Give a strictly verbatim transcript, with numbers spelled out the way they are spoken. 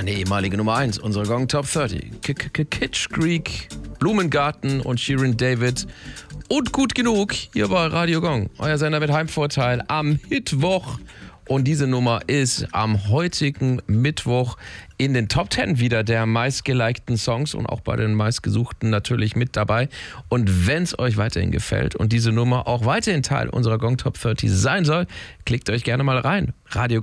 eine ehemalige Nummer eins unserer Gong Top dreißig. Kitsch Creek, Blumengarten und Shirin David. Und gut genug hier bei Radio Gong. Euer Sender mit Heimvorteil am Mittwoch. Und diese Nummer ist am heutigen Mittwoch in den Top zehn wieder der meistgelikten Songs und auch bei den meistgesuchten natürlich mit dabei. Und wenn es euch weiterhin gefällt und diese Nummer auch weiterhin Teil unserer Gong Top dreißig sein soll, klickt euch gerne mal rein. Radio